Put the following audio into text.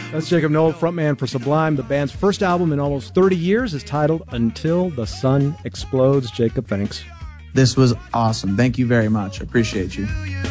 That's Jacob Noll, frontman for Sublime. The band's first album in almost 30 years is titled Until the Sun Explodes. Jacob, thanks. This was awesome. Thank you very much. Appreciate you.